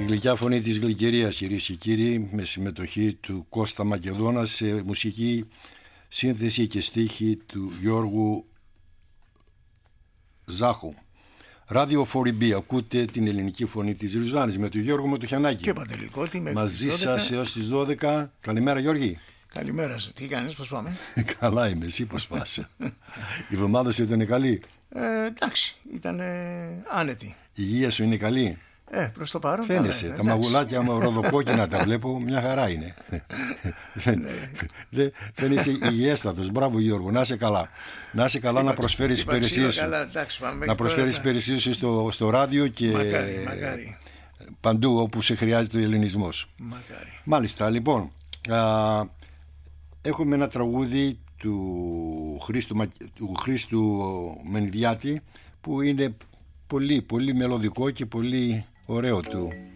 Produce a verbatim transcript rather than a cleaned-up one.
γλυκιά φωνή της Γλυκερίας, κυρίες και κύριοι, με συμμετοχή του Κώστα Μακεδόνα, σε μουσική σύνθεση και στίχη του Γιώργου Ζάχου. Ράδιο φορ μπι, ακούτε την ελληνική φωνή της Ριζάνης με τον Γιώργο Ματοχιανάκη. Και Παντελικότη, μαζί σας έως τις δώδεκα. Καλημέρα, Γιώργη. Καλημέρα σου. Τι κάνεις, πώς πάμε? Καλά είμαι, εσύ πώς πας? Η εβδομάδα σου ήταν καλή? Ε, εντάξει, ήταν άνετη. Η υγεία σου είναι καλή? Ε, προς το παρόν. Φαίνεσαι. Καλά, τα μαγουλάκια μου ροδοκόκκινα τα βλέπω, μια χαρά είναι. ναι. Φαίνεσαι υγιέστατος. Μπράβο, Γιώργο, να είσαι καλά. Να είσαι καλά, να προσφέρεις υπηρεσίες σου. Να προσφέρεις υπηρεσίες σου στο, στο ράδιο και μακάρι, μακάρι. παντού όπου σε χρειάζεται ο ελληνισμός. Μακάρι. Μάλιστα, λοιπόν, α, έχουμε ένα τραγούδι του Χρήστου, του Χρήστου Μενιδιάτη που είναι πολύ, πολύ μελωδικό και πολύ ωραίο του.